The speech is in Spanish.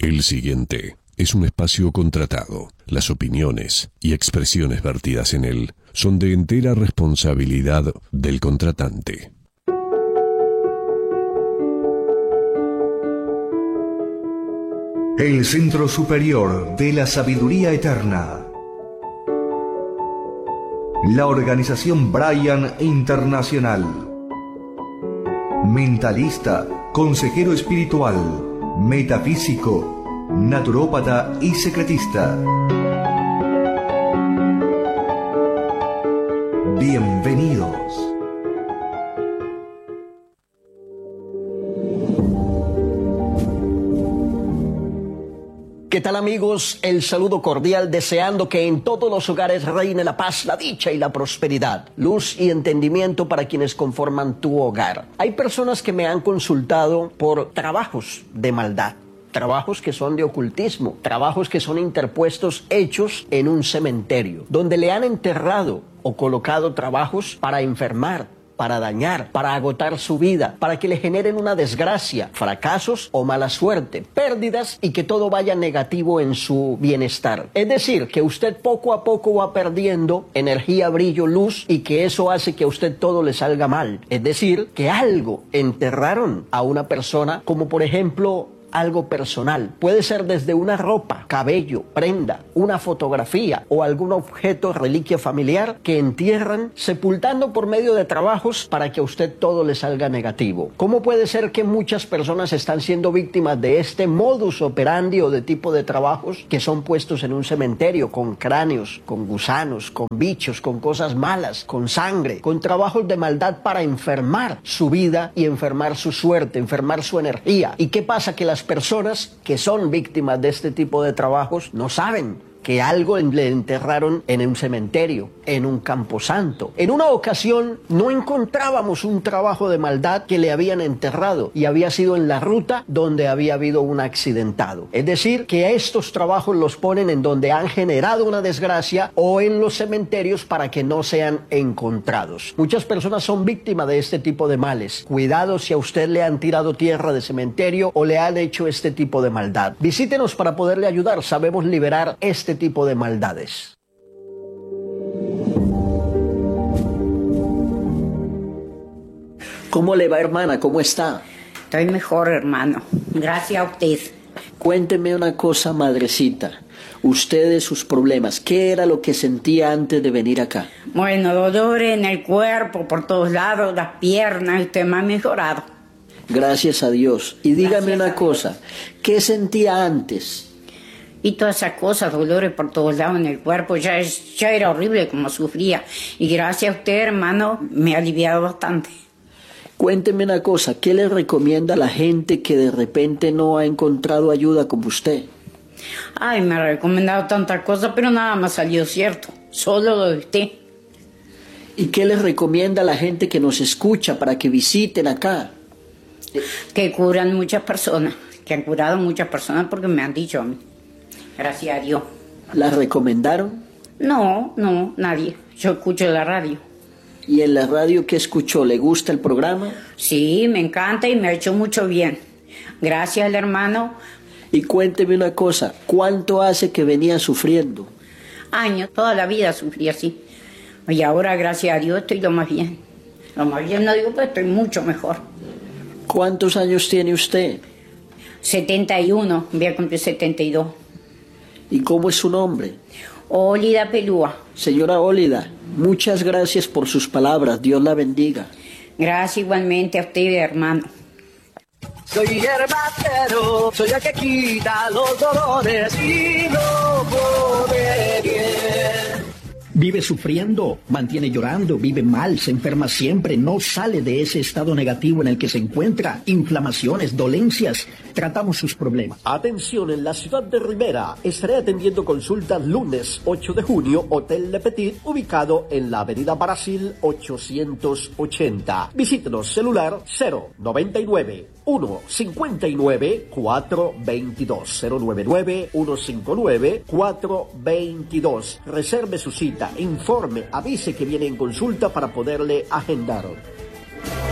El siguiente es un espacio contratado. Las opiniones y expresiones vertidas en él son de entera responsabilidad del contratante. El Centro Superior de la Sabiduría Eterna. La organización Brian Internacional. Mentalista, consejero espiritual, metafísico, naturópata y secretista. Bienvenidos. ¿Qué tal, amigos? El saludo cordial, deseando que en todos los hogares reine la paz, la dicha y la prosperidad, luz y entendimiento para quienes conforman tu hogar. Hay personas que me han consultado por trabajos de maldad, trabajos que son de ocultismo, trabajos que son interpuestos hechos en un cementerio, donde le han enterrado o colocado trabajos para enfermar, para dañar, para agotar su vida, para que le generen una desgracia, fracasos o mala suerte, pérdidas y que todo vaya negativo en su bienestar. Es decir, que usted poco a poco va perdiendo energía, brillo, luz y que eso hace que a usted todo le salga mal. Es decir, que algo enterraron a una persona, como por ejemplo algo personal. Puede ser desde una ropa, cabello, prenda, una fotografía o algún objeto, reliquia familiar que entierran, sepultando por medio de trabajos para que a usted todo le salga negativo. ¿Cómo puede ser que muchas personas están siendo víctimas de este modus operandi o de tipo de trabajos que son puestos en un cementerio con cráneos, con gusanos, con bichos, con cosas malas, con sangre, con trabajos de maldad para enfermar su vida y enfermar su suerte, enfermar su energía? ¿Y qué pasa? Que las personas que son víctimas de este tipo de trabajos no saben que algo le enterraron en un cementerio, en un camposanto. En una ocasión no encontrábamos un trabajo de maldad que le habían enterrado y había sido en la ruta donde había habido un accidentado. Es decir, que estos trabajos los ponen en donde han generado una desgracia o en los cementerios para que no sean encontrados. Muchas personas son víctimas de este tipo de males. Cuidado si a usted le han tirado tierra de cementerio o le han hecho este tipo de maldad. Visítenos para poderle ayudar. Sabemos liberar este tipo de maldades. ¿Cómo le va, hermana? ¿Cómo está? Estoy mejor, hermano. Gracias a usted. Cuénteme una cosa, madrecita. Usted de sus problemas, ¿qué era lo que sentía antes de venir acá? Bueno, dolores en el cuerpo, por todos lados, las piernas, usted me ha mejorado. Gracias a Dios. Y dígame una cosa, ¿qué sentía antes? Y todas esas cosas, dolores por todos lados en el cuerpo, ya era horrible como sufría. Y gracias a usted, hermano, me ha aliviado bastante. Cuénteme una cosa, ¿qué le recomienda a la gente que de repente no ha encontrado ayuda como usted? Ay, me ha recomendado tantas cosas, pero nada más salió cierto. Solo lo de usted. ¿Y qué le recomienda a la gente que nos escucha para que visiten acá? Que curan muchas personas, que han curado muchas personas porque me han dicho a mí. Gracias a Dios. ¿La recomendaron? No, nadie. Yo escucho la radio. ¿Y en la radio qué escuchó? ¿Le gusta el programa? Sí, me encanta y me ha hecho mucho bien. Gracias al hermano. Y cuénteme una cosa, ¿cuánto hace que venía sufriendo? Años, toda la vida sufrí así. Y ahora, gracias a Dios, estoy lo más bien. Lo más bien no digo, pero estoy mucho mejor. ¿Cuántos años tiene usted? 71, voy a cumplir 72. ¿Y cómo es su nombre? Ólida Pelúa. Señora Ólida, muchas gracias por sus palabras. Dios la bendiga. Gracias igualmente a usted, hermano. Soy herbatero, soy el que quita los dolores y no pone bien. Vive sufriendo, mantiene llorando, vive mal, se enferma siempre, no sale de ese estado negativo en el que se encuentra, inflamaciones, dolencias. Tratamos sus problemas. Atención, en la ciudad de Rivera estaré atendiendo consultas lunes 8 de junio, Hotel Le Petit, ubicado en la avenida Brasil 880. Visítenos, celular 099 159 422 099 159 422. Reserve su cita, informe, avise que viene en consulta para poderle agendar.